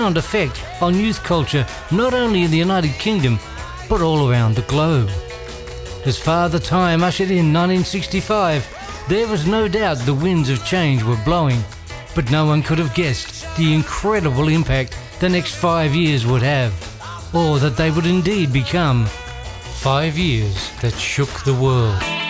profound effect on youth culture not only in the United Kingdom but all around the globe. As Father Time ushered in 1965, there was no doubt the winds of change were blowing, but no one could have guessed the incredible impact the next 5 years would have, or that they would indeed become 5 years that shook the world.